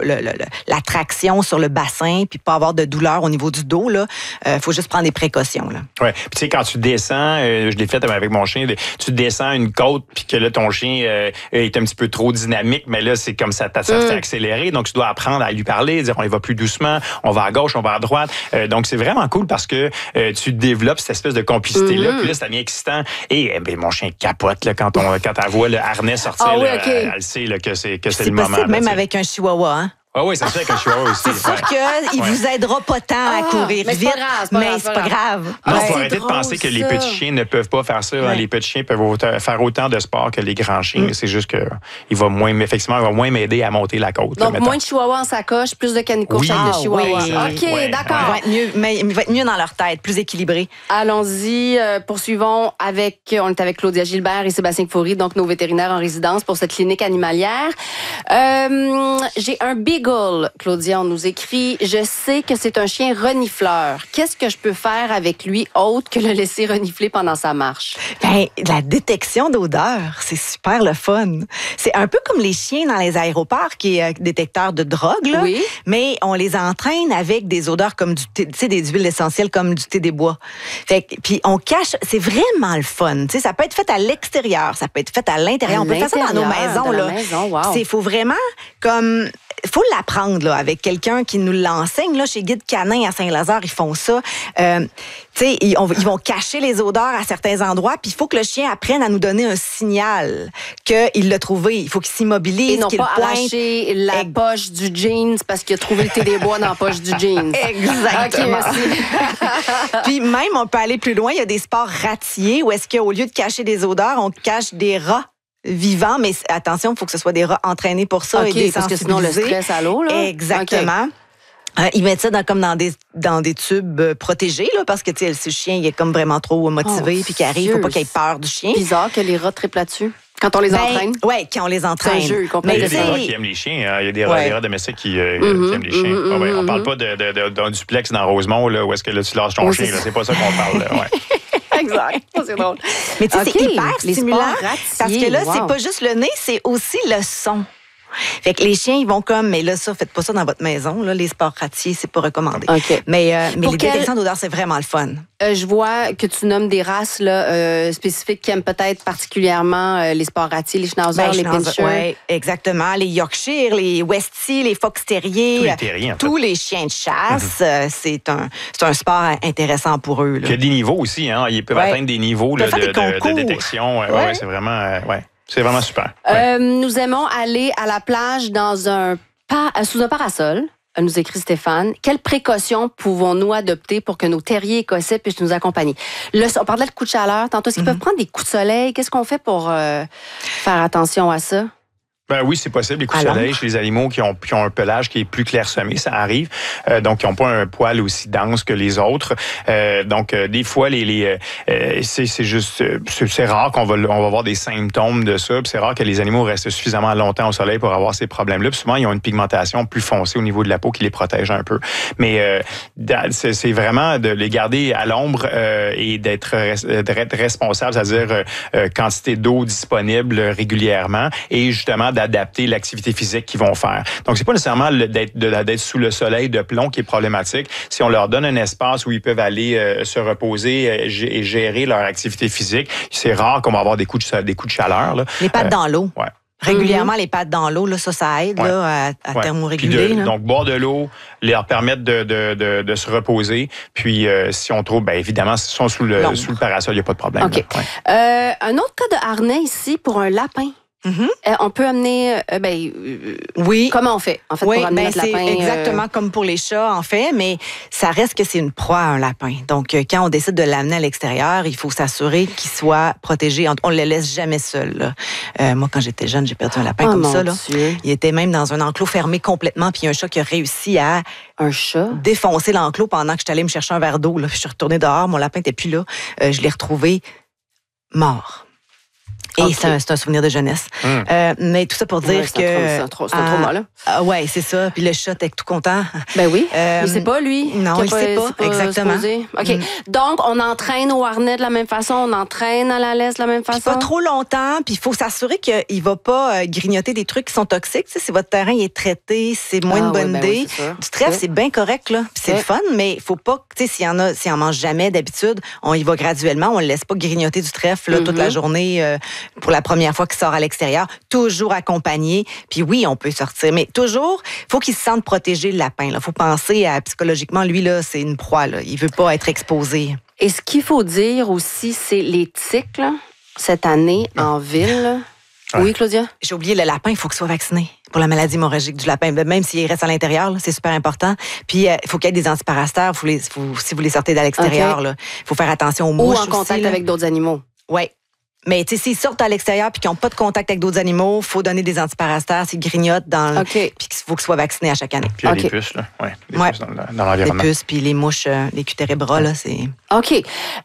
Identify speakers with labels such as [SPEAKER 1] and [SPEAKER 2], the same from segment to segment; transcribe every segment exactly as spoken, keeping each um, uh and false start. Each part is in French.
[SPEAKER 1] le, le, la traction sur le bassin, puis pas avoir de douleur au niveau du dos, là, euh, faut juste prendre des précautions, là.
[SPEAKER 2] Ouais. Puis tu sais, quand tu descends, euh, je l'ai fait avec mon chien, tu descends une côte, puis que là, ton chien euh, est un petit peu trop dynamique, mais là, c'est comme ça, ça te fait accélérer. Donc, tu dois apprendre à lui parler, dire on y va plus doucement, on va à gauche, on va à droite. Euh, donc, c'est vraiment cool parce que euh, tu développes cette espèce de complicité-là. Mm-hmm. Puis là, ça devient excitant. Et ben, mon chien capote là, quand, on, quand elle voit le harnais sortir.
[SPEAKER 1] Ah, oui,
[SPEAKER 2] là,
[SPEAKER 1] okay.
[SPEAKER 2] elle, elle sait là, que c'est, que c'est,
[SPEAKER 1] c'est
[SPEAKER 2] le
[SPEAKER 1] possible,
[SPEAKER 2] moment.
[SPEAKER 1] Même
[SPEAKER 2] là,
[SPEAKER 1] avec un chihuahua, hein?
[SPEAKER 2] Ah oui, c'est sûr qu'un chihuahua aussi.
[SPEAKER 1] C'est sûr
[SPEAKER 2] ouais.
[SPEAKER 1] qu'il ouais. vous aidera pas tant à courir
[SPEAKER 3] mais
[SPEAKER 1] vite,
[SPEAKER 3] c'est pas grave, c'est pas
[SPEAKER 1] mais
[SPEAKER 3] grave,
[SPEAKER 1] c'est pas grave.
[SPEAKER 2] Non,
[SPEAKER 3] Ah,
[SPEAKER 2] il faut
[SPEAKER 3] c'est
[SPEAKER 2] arrêter
[SPEAKER 3] drôle,
[SPEAKER 2] de penser que
[SPEAKER 3] ça.
[SPEAKER 2] les petits chiens ne peuvent pas faire ça. Ouais. Hein. Les petits chiens peuvent faire autant de sport que les grands chiens. Mm. C'est juste qu'il va moins, effectivement, il va moins m'aider à monter la côte.
[SPEAKER 3] Donc,
[SPEAKER 2] là,
[SPEAKER 3] moins de chihuahua en sacoche, plus de canicourche
[SPEAKER 2] oui.
[SPEAKER 3] avec de chihuahua.
[SPEAKER 1] Oui.
[SPEAKER 3] OK,
[SPEAKER 2] ouais.
[SPEAKER 3] d'accord.
[SPEAKER 1] Il va être mieux, mais il va être mieux dans leur tête, plus équilibré.
[SPEAKER 3] Allons-y, euh, poursuivons avec, on est avec Claudia Gilbert et Sébastien Foury, donc nos vétérinaires en résidence pour cette clinique animalière. Euh, j'ai un beagle, Claudia, on nous écrit. Je sais que c'est un chien renifleur. Qu'est-ce que je peux faire avec lui autre que le laisser renifler pendant sa marche?
[SPEAKER 1] Ben, la détection d'odeur, c'est super le fun. C'est un peu comme les chiens dans les aéroports qui est détecteur de drogue, là.
[SPEAKER 3] Oui.
[SPEAKER 1] Mais on les entraîne avec des odeurs comme du thé, tu sais, des huiles essentielles comme du thé des bois. Fait que, puis on cache, c'est vraiment le fun. Tu sais, ça peut être fait à l'extérieur, ça peut être fait à l'intérieur.
[SPEAKER 3] À
[SPEAKER 1] on peut faire ça dans nos maisons,
[SPEAKER 3] dans
[SPEAKER 1] là.
[SPEAKER 3] La maison, wow.
[SPEAKER 1] C'est, faut vraiment comme faut l'apprendre là, avec quelqu'un qui nous l'enseigne. Là, chez Guide Canin à Saint-Lazare, ils font ça. Euh, tu sais, ils, ils vont cacher les odeurs à certains endroits, puis il faut que le chien apprenne à nous donner un signal qu'il l'a trouvé. Il faut qu'il s'immobilise,
[SPEAKER 3] Et non
[SPEAKER 1] qu'il
[SPEAKER 3] pas
[SPEAKER 1] pointe.
[SPEAKER 3] arracher la
[SPEAKER 1] Ex-
[SPEAKER 3] poche du jeans parce qu'il a trouvé le thé des bois dans la poche du jeans.
[SPEAKER 1] Exactement.
[SPEAKER 3] OK, merci.
[SPEAKER 1] Puis même, on peut aller plus loin. Il y a des sports ratiers où est-ce qu'au lieu de cacher des odeurs, on cache des rats vivants, mais attention, il faut que ce soit des rats entraînés pour ça
[SPEAKER 3] OK,
[SPEAKER 1] et des
[SPEAKER 3] parce que sinon, le stress à l'eau, là.
[SPEAKER 1] Exactement.
[SPEAKER 3] Okay.
[SPEAKER 1] Euh, ils mettent ça dans, comme dans des, dans des tubes euh, protégés, là, parce que ce chien, il est comme vraiment trop motivé,
[SPEAKER 3] oh,
[SPEAKER 1] puis qu'il arrive, il ne faut pas qu'il ait peur du chien.
[SPEAKER 3] Bizarre que les rats triplent là-dessus. Quand on les
[SPEAKER 1] ben,
[SPEAKER 3] entraîne.
[SPEAKER 1] Oui, quand on les entraîne.
[SPEAKER 3] C'est un jeu,
[SPEAKER 2] mais il y a des rats qui aiment les chiens. Hein. Il y a des rats,
[SPEAKER 1] ouais.
[SPEAKER 2] des rats domestiques qui, euh,
[SPEAKER 3] mm-hmm,
[SPEAKER 2] qui aiment les chiens.
[SPEAKER 3] Mm-hmm,
[SPEAKER 2] ah, ouais. On
[SPEAKER 3] mm-hmm.
[SPEAKER 2] parle pas de, de, de, d'un duplex dans Rosemont, là, où est-ce que là, tu lâches ton
[SPEAKER 3] oh,
[SPEAKER 2] chien.
[SPEAKER 3] c'est,
[SPEAKER 2] là. C'est pas ça qu'on parle. Là. Ouais.
[SPEAKER 3] Exact. Oh, c'est drôle.
[SPEAKER 1] Mais tu sais,
[SPEAKER 3] okay.
[SPEAKER 1] c'est hyper
[SPEAKER 3] les
[SPEAKER 1] stimulant.
[SPEAKER 3] Ratiers,
[SPEAKER 1] parce que là,
[SPEAKER 3] wow.
[SPEAKER 1] c'est pas juste le nez, c'est aussi le son. Fait que les chiens, ils vont comme, mais là, ça, faites pas ça dans votre maison. Là, les sports ratiers, c'est pas recommandé.
[SPEAKER 3] Okay.
[SPEAKER 1] Mais, euh, mais les
[SPEAKER 3] quel...
[SPEAKER 1] détections d'odeur, c'est vraiment le fun.
[SPEAKER 3] Euh, je vois que tu nommes des races là, euh, spécifiques qui aiment peut-être particulièrement euh, les sports ratiers, les schnauzers, ben, les pinschers.
[SPEAKER 1] Oui, exactement. Les Yorkshire, les Westie, les Fox terriers.
[SPEAKER 2] Tous les terriers, en fait.
[SPEAKER 1] Tous les chiens de chasse. Mm-hmm. c'est, un, c'est un sport intéressant pour eux. Là.
[SPEAKER 2] Il y a des niveaux aussi. Hein. Ils peuvent ouais. atteindre des niveaux là, de, de, de détection. Ouais, ouais. Ouais, c'est vraiment... Euh, ouais. C'est vraiment super.
[SPEAKER 3] Euh, ouais. Nous aimons aller à la plage dans un pa- sous un parasol, nous écrit Stéphane. Quelles précautions pouvons-nous adopter pour que nos terriers écossais puissent nous accompagner? Le, on parlait de coups de chaleur. Tantôt, est-ce qu'ils mm-hmm. peuvent prendre des coups de soleil? Qu'est-ce qu'on fait pour euh, faire attention à ça?
[SPEAKER 2] Ben oui, c'est possible. Les coups de soleil chez les animaux qui ont, qui ont un pelage qui est plus clairsemé, ça arrive. Euh, donc, ils n'ont pas un poil aussi dense que les autres. Euh, donc, euh, des fois, les, les euh, c'est, c'est juste, c'est, c'est rare qu'on va, on va avoir des symptômes de ça. Puis c'est rare que les animaux restent suffisamment longtemps au soleil pour avoir ces problèmes-là. Puis souvent, ils ont une pigmentation plus foncée au niveau de la peau qui les protège un peu. Mais euh, c'est, c'est vraiment de les garder à l'ombre euh, et d'être, d'être responsable, c'est-à-dire euh, quantité d'eau disponible régulièrement et justement d'adapter l'activité physique qu'ils vont faire. Donc, c'est pas nécessairement le, d'être, de, d'être sous le soleil de plomb qui est problématique. Si on leur donne un espace où ils peuvent aller euh, se reposer euh, et gérer leur activité physique, c'est rare qu'on va avoir des coups de, des coups de chaleur. Là.
[SPEAKER 1] Les pattes euh, dans l'eau.
[SPEAKER 2] Ouais.
[SPEAKER 1] Régulièrement, mm-hmm. les pattes dans l'eau, là, ça, ça aide
[SPEAKER 2] ouais.
[SPEAKER 1] là, à, à
[SPEAKER 2] ouais.
[SPEAKER 1] thermoréguler.
[SPEAKER 2] De,
[SPEAKER 1] là.
[SPEAKER 2] Donc, boire de l'eau, leur permettre de, de, de, de se reposer. Puis, euh, si on trouve, bien évidemment, s'ils sont sous le, sous le parasol, il n'y a pas de problème.
[SPEAKER 3] OK. Ouais. Euh, un autre cas de harnais ici pour un lapin. Mm-hmm. Euh, on peut amener, euh, ben, euh, oui. Comment on fait, en fait,
[SPEAKER 1] oui,
[SPEAKER 3] pour amener
[SPEAKER 1] ben,
[SPEAKER 3] notre lapin?
[SPEAKER 1] C'est exactement euh... comme pour les chats, en fait, mais ça reste que c'est une proie, un lapin. Donc, euh, quand on décide de l'amener à l'extérieur, il faut s'assurer qu'il soit protégé. On ne le laisse jamais seul. Là. Euh, moi, quand j'étais jeune, j'ai perdu un lapin oh, comme ça. Là. Il était même dans un enclos fermé complètement, puis il y a un chat qui a réussi à
[SPEAKER 3] un chat?
[SPEAKER 1] défoncer l'enclos pendant que j'étais allée me chercher un verre d'eau. Là. Je suis retournée dehors, mon lapin n'était plus là. Euh, je l'ai retrouvé mort. Et
[SPEAKER 3] Okay.
[SPEAKER 1] c'est, un, c'est un souvenir de jeunesse.
[SPEAKER 2] Mm.
[SPEAKER 1] Euh, mais tout ça pour dire
[SPEAKER 3] Ouais, c'est
[SPEAKER 1] que...
[SPEAKER 3] un trau- c'est un trauma, là.
[SPEAKER 1] Ah, ouais, c'est ça. Puis le chat est tout content.
[SPEAKER 3] Ben oui.
[SPEAKER 1] Euh,
[SPEAKER 3] il sait pas, lui.
[SPEAKER 1] non,
[SPEAKER 3] qu'il a
[SPEAKER 1] il sait pas,
[SPEAKER 3] c'est
[SPEAKER 1] exactement.
[SPEAKER 3] supposé. OK.
[SPEAKER 1] Mm.
[SPEAKER 3] Donc, on entraîne au harnais de la même façon, on entraîne à la laisse de la même
[SPEAKER 1] Puis
[SPEAKER 3] façon.
[SPEAKER 1] pas trop longtemps, puis il faut s'assurer qu'il ne va pas euh, grignoter des trucs qui sont toxiques. Tu sais, si votre terrain est traité, c'est moins
[SPEAKER 3] Ah,
[SPEAKER 1] une bonne
[SPEAKER 3] oui, ben
[SPEAKER 1] idée.
[SPEAKER 3] oui, c'est sûr.
[SPEAKER 1] Du trèfle,
[SPEAKER 3] Ouais.
[SPEAKER 1] c'est bien correct, là. Puis c'est
[SPEAKER 3] Ouais.
[SPEAKER 1] le fun, mais il faut pas, tu sais, s'il y en a, s'il en mange jamais d'habitude, on y va graduellement. On ne laisse pas grignoter du trèfle là, toute
[SPEAKER 3] Mm-hmm.
[SPEAKER 1] la journée euh, pour la première fois qu'il sort à l'extérieur. Toujours accompagné. Puis oui, on peut sortir, mais toujours, faut qu'il se sente protégé, le lapin. Il faut penser à psychologiquement, lui, là, c'est une proie. Là. Il veut pas être exposé.
[SPEAKER 3] Et ce qu'il faut dire aussi, c'est les tiques, là, cette année, en ville. là.
[SPEAKER 2] Ouais.
[SPEAKER 3] Oui, Claudia?
[SPEAKER 1] J'ai oublié, le lapin, il faut qu'il soit vacciné pour la maladie hémorragique du lapin. Même s'il reste à l'intérieur, là, c'est super important. Puis, il faut qu'il y ait des antiparasitaires. Faut les, faut, si vous les sortez de l'extérieur, il faut faire attention aux
[SPEAKER 3] Ou
[SPEAKER 1] mouches
[SPEAKER 3] en contact
[SPEAKER 1] aussi, là.
[SPEAKER 3] avec d'autres animaux.
[SPEAKER 1] Oui. Mais tu sais, s'ils sortent à l'extérieur puis qu'ils n'ont pas de contact avec d'autres animaux, il faut donner des antiparasitaires, s'ils grignotent dans le...
[SPEAKER 3] OK.
[SPEAKER 1] Puis qu'il faut qu'ils soient vaccinés à chaque année.
[SPEAKER 2] Puis il y a
[SPEAKER 3] OK.
[SPEAKER 2] les puces, là. Ouais, les
[SPEAKER 1] Ouais.
[SPEAKER 2] puces dans, le- dans
[SPEAKER 1] Les
[SPEAKER 2] l'environnement.
[SPEAKER 1] puces puis les mouches, euh, les cutérébras, là, c'est...
[SPEAKER 3] OK.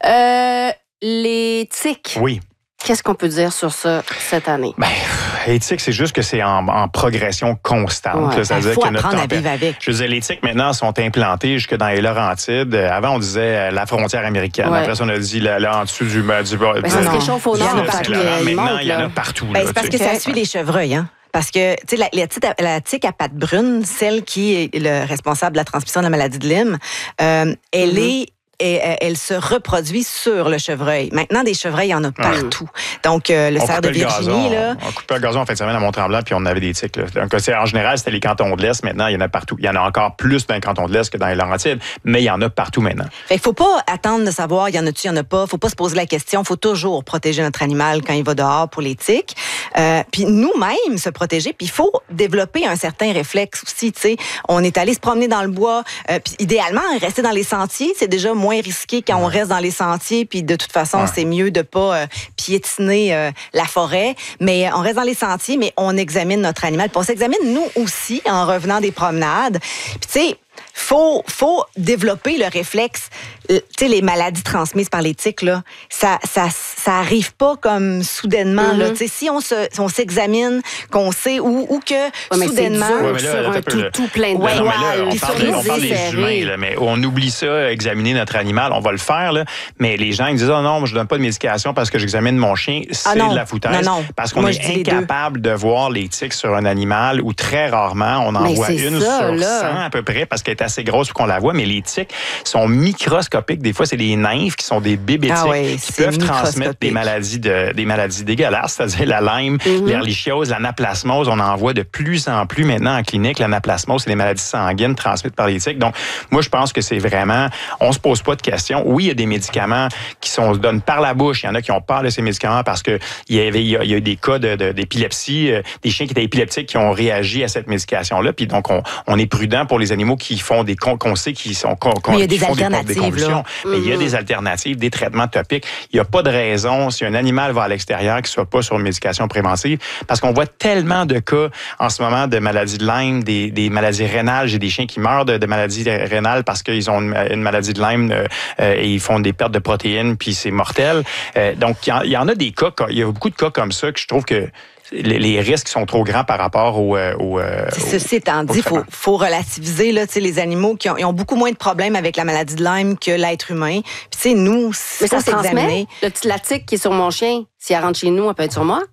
[SPEAKER 3] Euh, les tiques,
[SPEAKER 2] Oui.
[SPEAKER 3] qu'est-ce qu'on peut dire sur ça cette année?
[SPEAKER 2] Ben, éthique, c'est juste que c'est en, en progression constante.
[SPEAKER 3] Ouais.
[SPEAKER 2] là. C'est-à-dire
[SPEAKER 1] Il faut
[SPEAKER 2] que notre
[SPEAKER 1] apprendre à
[SPEAKER 2] tempé-
[SPEAKER 1] vivre avec.
[SPEAKER 2] Je veux dire, les tiques, maintenant, sont implantées jusque dans les Laurentides. Euh, Avant, on disait euh, la frontière américaine.
[SPEAKER 3] Ouais.
[SPEAKER 2] Après ça, on a dit là, là en dessous du... ben, du,
[SPEAKER 3] Ben, ça
[SPEAKER 2] du-
[SPEAKER 3] se réchauffe au
[SPEAKER 2] du
[SPEAKER 1] nord,
[SPEAKER 2] fleuve
[SPEAKER 1] partout,
[SPEAKER 2] Saint-Laurent.
[SPEAKER 3] il
[SPEAKER 2] Maintenant,
[SPEAKER 3] monte,
[SPEAKER 2] il y en a
[SPEAKER 3] là.
[SPEAKER 2] partout.
[SPEAKER 1] Ben,
[SPEAKER 2] là,
[SPEAKER 1] c'est parce
[SPEAKER 2] tu
[SPEAKER 1] que
[SPEAKER 2] sais.
[SPEAKER 1] ça suit les chevreuils, hein? Parce que, tu sais, la, la, tique à- la tique à pattes brunes, celle qui est le responsable de la transmission de la maladie de Lyme, euh, elle
[SPEAKER 3] Mm-hmm.
[SPEAKER 1] est... Et euh, elle se reproduit sur le chevreuil. Maintenant, des chevreuils, il y en a partout. Donc, euh, le
[SPEAKER 2] On
[SPEAKER 1] cerf de
[SPEAKER 2] coupait le
[SPEAKER 1] Virginie,
[SPEAKER 2] gazon,
[SPEAKER 1] là...
[SPEAKER 2] On coupait le gazon en fin de semaine à Mont-Tremblant, puis on avait des tiques. Là. Donc, c'est- en général, c'était les cantons de l'Est. Maintenant, il y en a partout. Il y en a encore plus dans les cantons de l'Est que dans les Laurentides, mais il y en a partout maintenant.
[SPEAKER 1] Fait qu'il faut pas attendre de savoir, il y en a-tu, il y en a pas. Faut pas se poser la question. Faut toujours protéger notre animal quand il va dehors pour les tiques. Euh, puis nous-mêmes, se protéger. Puis il faut développer un certain réflexe aussi, tu sais. On est allé se promener dans le bois. Euh, puis idéalement, rester dans les sentiers, c'est déjà moins risqué quand on reste dans les sentiers. Puis de toute façon,
[SPEAKER 2] Ouais.
[SPEAKER 1] c'est mieux de pas euh, piétiner euh, la forêt. Mais on reste dans les sentiers, mais on examine notre animal. Puis on s'examine nous aussi en revenant des promenades. Puis tu sais, faut faut développer le réflexe. Euh, Tu sais, les maladies transmises par les tiques, là, ça, ça, ça arrive pas comme soudainement.
[SPEAKER 3] Mm-hmm.
[SPEAKER 1] Là. Tu sais, si on se, si on s'examine, qu'on sait ou, ou que
[SPEAKER 3] mais c'est
[SPEAKER 1] soudainement.
[SPEAKER 3] dur
[SPEAKER 2] Ouais, mais là,
[SPEAKER 3] sur
[SPEAKER 2] là,
[SPEAKER 3] un
[SPEAKER 2] t'as peu, là.
[SPEAKER 3] tout, tout plein de
[SPEAKER 1] Ouais,
[SPEAKER 2] Non, mais là,
[SPEAKER 3] poils,
[SPEAKER 2] on
[SPEAKER 3] puis
[SPEAKER 2] parle,
[SPEAKER 3] sur
[SPEAKER 2] on parle
[SPEAKER 3] les
[SPEAKER 2] des
[SPEAKER 3] serrés.
[SPEAKER 2] humains, là, mais on oublie ça, examiner notre animal, on va le faire, là, mais les gens ils disent oh non, moi, je donne pas de médication parce que j'examine mon chien, c'est
[SPEAKER 1] Ah non.
[SPEAKER 2] de la foutaise.
[SPEAKER 1] Non, non.
[SPEAKER 2] Parce qu'on
[SPEAKER 1] Moi,
[SPEAKER 2] est
[SPEAKER 1] je dis les deux.
[SPEAKER 2] incapable de voir les tiques sur un animal ou très rarement, on en
[SPEAKER 3] Mais
[SPEAKER 2] voit
[SPEAKER 3] c'est
[SPEAKER 2] une
[SPEAKER 3] ça,
[SPEAKER 2] sur
[SPEAKER 3] là.
[SPEAKER 2] cent à peu près parce qu'elle est assez grosse pour qu'on la voit, mais les tiques sont microscopiques. Des fois, c'est des nymphes qui sont des bébés
[SPEAKER 1] Ah
[SPEAKER 2] tiques
[SPEAKER 1] ouais,
[SPEAKER 2] qui
[SPEAKER 1] c'est
[SPEAKER 2] peuvent transmettre des
[SPEAKER 1] microscopique.
[SPEAKER 2] maladies, de, des maladies dégueulasses, c'est-à-dire la Lyme,
[SPEAKER 3] Mm-hmm.
[SPEAKER 2] l'ehrlichiose, l'anaplasmose. On en voit de plus en plus maintenant en clinique. L'anaplasmose, c'est des maladies sanguines transmises par les tiques. Donc, moi, je pense que c'est vraiment, on se pose pas de questions. Oui, il y a des médicaments qui sont donnés par la bouche. Il y en a qui ont peur de ces médicaments parce que il y avait, il y a, il y a eu des cas de, de, d'épilepsie, euh, des chiens qui étaient épileptiques qui ont réagi à cette médication-là. Puis donc, on, on est prudent pour les animaux qui font des, qu'on, qu'on sait qui sont, qu'on,
[SPEAKER 1] Mais il y a
[SPEAKER 2] qui
[SPEAKER 1] des
[SPEAKER 2] font
[SPEAKER 1] alternatives,
[SPEAKER 2] des, convulsions.
[SPEAKER 1] là.
[SPEAKER 2] Mais il y a des alternatives, des traitements topiques. Il n'y a pas de raison, si un animal va à l'extérieur, qu'il ne soit pas sur une médication préventive, parce qu'on voit tellement de cas en ce moment de maladies de Lyme, des, des maladies rénales. J'ai des chiens qui meurent de, de maladies rénales parce qu'ils ont une, une maladie de Lyme euh, euh, et ils font des pertes de protéines, puis c'est mortel. Euh, donc, il y, en, il y en a des cas, il y a beaucoup de cas comme ça que je trouve que les, les risques sont trop grands par rapport au... euh, au, euh,
[SPEAKER 1] Ceci étant dit, il faut,
[SPEAKER 2] traitement.
[SPEAKER 1] faut relativiser. Là, tu sais, les animaux qui ont, ils ont beaucoup moins de problèmes avec la maladie de Lyme que l'être humain. Puis, tu sais, nous,
[SPEAKER 3] Mais
[SPEAKER 1] faut
[SPEAKER 3] ça se transmet.
[SPEAKER 1] s'examiner.
[SPEAKER 3] Le petit la tique qui est sur mon chien, si elle rentre chez nous, elle peut être sur moi.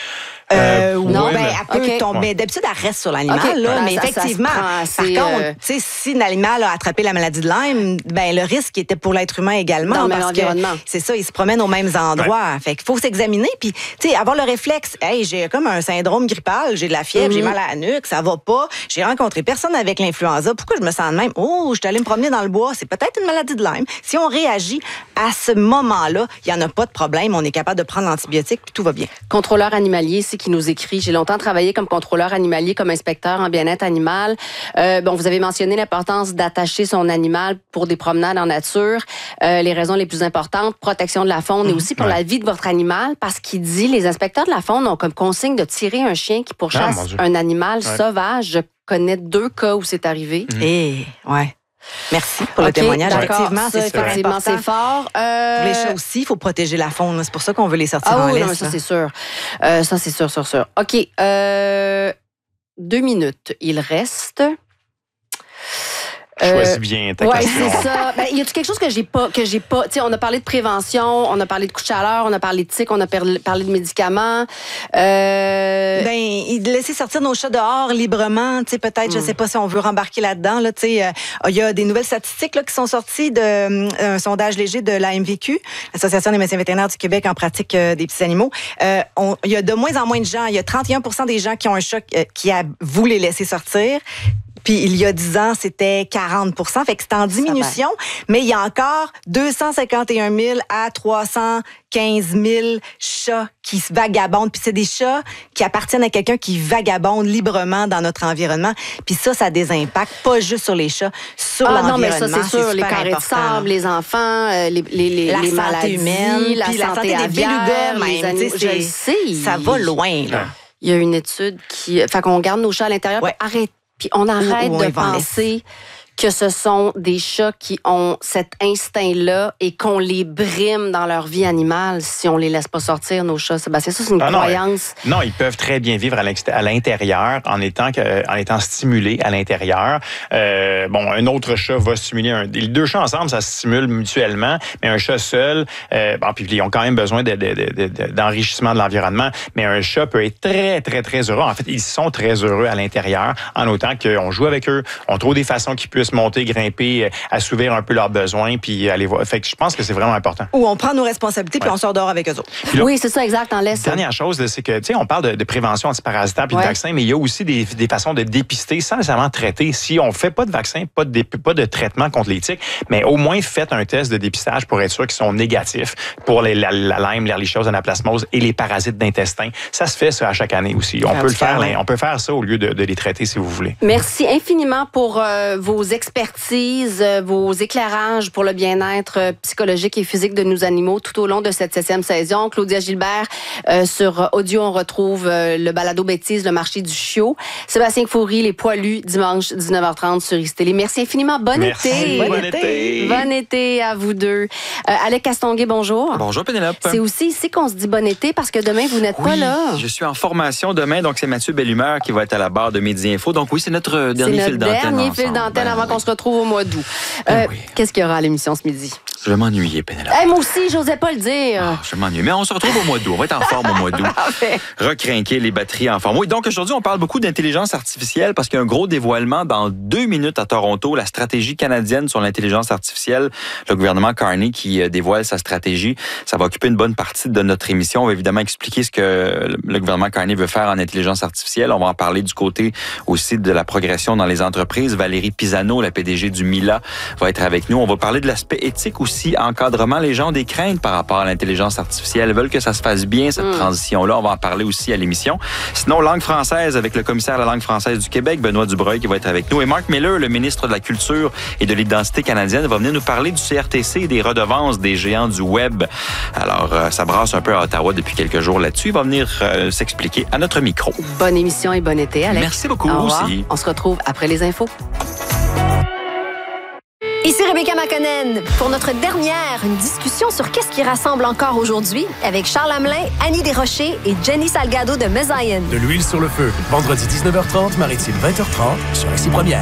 [SPEAKER 1] Euh,
[SPEAKER 2] Euh,
[SPEAKER 1] non,
[SPEAKER 2] ouais,
[SPEAKER 1] ben,
[SPEAKER 2] mais-
[SPEAKER 1] elle peut
[SPEAKER 3] OK.
[SPEAKER 1] tomber.
[SPEAKER 2] Ouais.
[SPEAKER 1] D'habitude, elle reste sur l'animal,
[SPEAKER 3] OK.
[SPEAKER 1] là,
[SPEAKER 3] Ben,
[SPEAKER 1] mais
[SPEAKER 3] ça- ça se
[SPEAKER 1] effectivement,
[SPEAKER 3] prend
[SPEAKER 1] par
[SPEAKER 3] assez,
[SPEAKER 1] contre,
[SPEAKER 3] euh,
[SPEAKER 1] tu sais, si l'animal a attrapé la maladie de Lyme, ben le risque était pour l'être humain également,
[SPEAKER 3] Dans le même
[SPEAKER 1] parce
[SPEAKER 3] environnement.
[SPEAKER 1] que c'est ça, ils se promènent aux mêmes endroits. Fait qu'il faut s'examiner, puis tu sais, avoir le réflexe. Hey, j'ai comme un syndrome grippal, j'ai de la fièvre, j'ai
[SPEAKER 3] Mhm.
[SPEAKER 1] mal à la nuque, ça va pas. J'ai rencontré personne avec l'influenza. Pourquoi je me sens de même? Oh, je suis allée me promener dans le bois. C'est peut-être une maladie de Lyme. Si on réagit à ce moment-là, il y en a pas de problème. On est capable de prendre l'antibiotique, puis tout va bien.
[SPEAKER 3] Contrôleur animalier ici qui nous écrit. J'ai longtemps travaillé comme contrôleur animalier, comme inspecteur en bien-être animal. Euh, bon, vous avez mentionné l'importance d'attacher son animal pour des promenades en nature. Euh, les raisons les plus importantes, protection de la faune et aussi pour
[SPEAKER 2] Ouais.
[SPEAKER 3] la vie de votre animal, parce qu'il dit, les inspecteurs de la faune ont comme consigne de tirer un chien qui
[SPEAKER 2] Ah,
[SPEAKER 3] pourchasse
[SPEAKER 2] mon Dieu.
[SPEAKER 3] un animal
[SPEAKER 2] Ouais.
[SPEAKER 3] sauvage. Je connais deux cas où c'est arrivé.
[SPEAKER 1] Et ouais. Merci pour le
[SPEAKER 3] okay,
[SPEAKER 1] témoignage.
[SPEAKER 3] D'accord.
[SPEAKER 1] Effectivement,
[SPEAKER 3] ça,
[SPEAKER 1] c'est super
[SPEAKER 3] effectivement,
[SPEAKER 1] important.
[SPEAKER 3] c'est fort. Euh...
[SPEAKER 1] Pour les chats aussi, il faut protéger la faune. C'est pour ça qu'on veut les sortir
[SPEAKER 3] ah,
[SPEAKER 1] en
[SPEAKER 3] oui,
[SPEAKER 1] laisse.
[SPEAKER 3] Non, ça, c'est sûr. Euh, ça, c'est sûr, sûr, sûr. OK. Euh... Deux minutes. Il reste...
[SPEAKER 2] Choisis bien ta
[SPEAKER 3] ouais,
[SPEAKER 2] question.
[SPEAKER 3] Oui, c'est ça. Ben, y a-t-il quelque chose que j'ai pas, que j'ai pas, tu sais, on a parlé de prévention, on a parlé de coups de chaleur, on a parlé de tiques, on a parlé de médicaments. Euh...
[SPEAKER 1] Ben, laisser sortir nos chats dehors librement, tu sais, peut-être, mm. je sais pas si on veut rembarquer là-dedans, là, tu sais, il euh, y a des nouvelles statistiques, là, qui sont sorties d'un euh, sondage léger de l'A M V Q, l'Association des médecins vétérinaires du Québec en pratique euh, des petits animaux. Il euh, y a de moins en moins de gens, il y a trente et un pour cent des gens qui ont un chat euh, qui avouent les laisser sortir. Puis il y a dix ans, c'était quarante pour cent. Fait que c'est en diminution, mais il y a encore deux cent cinquante et un mille à trois cent quinze mille chats qui se vagabondent. Puis c'est des chats qui appartiennent à quelqu'un qui vagabonde librement dans notre environnement. Puis ça, ça a des impacts, pas juste sur les chats, sur
[SPEAKER 3] ah,
[SPEAKER 1] l'environnement.
[SPEAKER 3] Non, mais ça, c'est sûr. Les carrés de sable, les enfants, les, les, les,
[SPEAKER 1] la
[SPEAKER 3] les
[SPEAKER 1] santé
[SPEAKER 3] maladies,
[SPEAKER 1] humaine,
[SPEAKER 3] la
[SPEAKER 1] puis
[SPEAKER 3] santé
[SPEAKER 1] la santé
[SPEAKER 3] aviaire,
[SPEAKER 1] des belugas,
[SPEAKER 3] les animaux. Je le sais.
[SPEAKER 1] Ça va loin, là.
[SPEAKER 3] Il y a une étude qui... Fait qu'on garde nos chats à l'intérieur.
[SPEAKER 1] Ouais.
[SPEAKER 3] Arrête. Puis on arrête
[SPEAKER 1] ou, ou
[SPEAKER 3] de penser que ce sont des chats qui ont cet instinct-là et qu'on les brime dans leur vie animale si on les laisse pas sortir, nos chats. Sébastien, ça, c'est une ah croyance.
[SPEAKER 2] Non, non, ils peuvent très bien vivre à l'intérieur en étant, que, en étant stimulés à l'intérieur. Euh, bon, un autre chat va stimuler un... Les deux chats ensemble, ça se stimule mutuellement, mais un chat seul, euh, bon, puis ils ont quand même besoin de, de, de, de, d'enrichissement de l'environnement, mais un chat peut être très, très, très heureux. En fait, ils sont très heureux à l'intérieur, en autant qu'on joue avec eux, on trouve des façons qu'ils puissent monter, grimper, assouvir un peu leurs besoins, puis aller voir. Fait que je pense que c'est vraiment important.
[SPEAKER 1] Ou on prend nos responsabilités, puis ouais. on sort dehors avec eux autres.
[SPEAKER 3] Là, oui, c'est ça, exact, en laisse.
[SPEAKER 2] Dernière chose, c'est que, tu sais, on parle de, de prévention antiparasitaire puis ouais. de vaccin, mais il y a aussi des, des façons de dépister sans nécessairement traiter. Si on fait pas de vaccin, pas de, pas de traitement contre les tiques, mais au moins faites un test de dépistage pour être sûr qu'ils sont négatifs pour les, la, la Lyme, l'Ehrlichiose, l'anaplasmose et les parasites d'intestin. Ça se fait ça à chaque année aussi. On, peut, le faire, ouais. on peut faire ça au lieu de, de les traiter si vous voulez.
[SPEAKER 3] Merci infiniment pour euh, vos expertises, vos éclairages pour le bien-être psychologique et physique de nos animaux tout au long de cette septième saison. Claudia Gilbert, euh, sur audio, on retrouve euh, le balado bêtise, le marché du chiot. Sébastien Faury, les poilus, dimanche dix-neuf heures trente sur ICTélé. Merci infiniment. Bon
[SPEAKER 2] Merci.
[SPEAKER 3] été.
[SPEAKER 2] Bon, bon été. été.
[SPEAKER 3] Bon été à vous deux. Euh, Alec Castonguay, bonjour.
[SPEAKER 4] Bonjour Pénélope.
[SPEAKER 3] C'est aussi ici qu'on se dit bon été parce que demain, vous n'êtes
[SPEAKER 4] oui,
[SPEAKER 3] pas là.
[SPEAKER 4] Je suis en formation demain, donc c'est Mathieu Bellumeur qui va être à la barre de Midi Info. Donc oui, c'est notre dernier
[SPEAKER 3] c'est
[SPEAKER 4] fil d'antenne.
[SPEAKER 3] C'est notre dernier
[SPEAKER 4] ensemble.
[SPEAKER 3] fil d'antenne
[SPEAKER 4] ben,
[SPEAKER 3] avant
[SPEAKER 4] oui.
[SPEAKER 3] qu'on se retrouve au mois d'août.
[SPEAKER 4] Ben,
[SPEAKER 3] euh,
[SPEAKER 4] oui.
[SPEAKER 3] Qu'est-ce qu'il y aura à l'émission ce midi?
[SPEAKER 4] Je vais m'ennuyer, Pénélope.
[SPEAKER 3] Hey, moi aussi, j'osais pas le dire.
[SPEAKER 4] Oh, je m'ennuie. Mais on se retrouve au mois d'août. On va être en forme au mois d'août. Recrinquer les batteries en forme. Oui, donc aujourd'hui, on parle beaucoup d'intelligence artificielle parce qu'il y a un gros dévoilement dans deux minutes à Toronto, la stratégie canadienne sur l'intelligence artificielle. Le gouvernement Carney qui dévoile sa stratégie. Ça va occuper une bonne partie de notre émission. On va évidemment expliquer ce que le gouvernement Carney veut faire en intelligence artificielle. On va en parler du côté aussi de la progression dans les entreprises. Valérie Pisano, la P D G du Mila, va être avec nous. On va parler de l'aspect éthique aussi. Encadrement, les gens ont des craintes par rapport à l'intelligence artificielle. Ils veulent que ça se fasse bien, cette mmh. transition-là. On va en parler aussi à l'émission. Sinon, langue française avec le commissaire à la langue française du Québec, Benoît Dubreuil, qui va être avec nous. Et Mark Miller, le ministre de la Culture et de l'Identité canadienne, va venir nous parler du C R T C et des redevances des géants du Web. Alors, euh, ça brasse un peu à Ottawa depuis quelques jours là-dessus. Il va venir euh, s'expliquer à notre micro.
[SPEAKER 3] Bonne émission et bon été, Alex.
[SPEAKER 4] Merci beaucoup
[SPEAKER 3] Au revoir.
[SPEAKER 4] aussi.
[SPEAKER 3] On se retrouve après les infos.
[SPEAKER 5] Ici Rebecca Makonnen pour notre dernière, une discussion sur qu'est-ce qui rassemble encore aujourd'hui avec Charles Hamelin, Annie Desrochers et Jenny Salgado de Mezion.
[SPEAKER 6] De l'huile sur le feu, vendredi dix-neuf heures trente, Maritime vingt heures trente sur I C Première.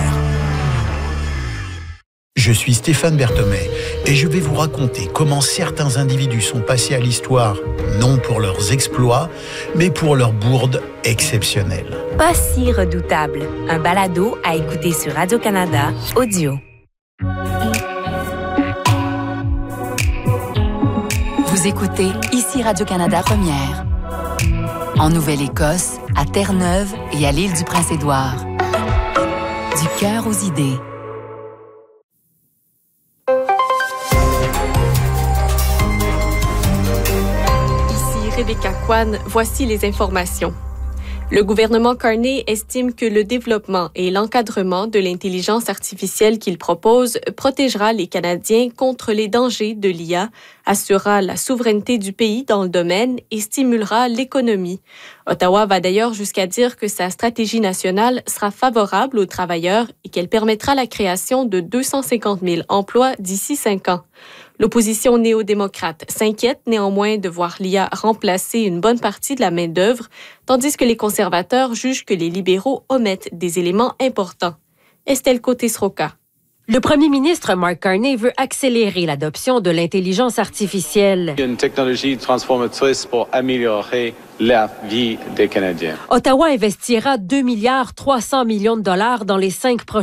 [SPEAKER 7] Je suis Stéphane Berthomé et je vais vous raconter comment certains individus sont passés à l'histoire, non pour leurs exploits, mais pour leurs bourdes exceptionnelles.
[SPEAKER 8] Pas si redoutable, un balado à écouter sur Radio-Canada Audio.
[SPEAKER 9] Vous écoutez ici Radio-Canada Première. En Nouvelle-Écosse, à Terre-Neuve et à l'île du Prince-Édouard. Du cœur aux idées.
[SPEAKER 10] Ici Rebecca Kwan, voici les informations. Le gouvernement Carney estime que le développement et l'encadrement de l'intelligence artificielle qu'il propose protégera les Canadiens contre les dangers de l'I A, assurera la souveraineté du pays dans le domaine et stimulera l'économie. Ottawa va d'ailleurs jusqu'à dire que sa stratégie nationale sera favorable aux travailleurs et qu'elle permettra la création de deux cent cinquante mille emplois d'ici cinq ans. L'opposition néo-démocrate s'inquiète néanmoins de voir l'I A remplacer une bonne partie de la main-d'œuvre, tandis que les conservateurs jugent que les libéraux omettent des éléments importants. Estelle Côté-Sroka.
[SPEAKER 11] Le premier ministre Mark Carney veut accélérer l'adoption de l'intelligence artificielle.
[SPEAKER 12] Une technologie transformatrice pour améliorer la vie des Canadiens.
[SPEAKER 11] Ottawa investira deux milliards trois cents millions de dollars dans les cinq prochaines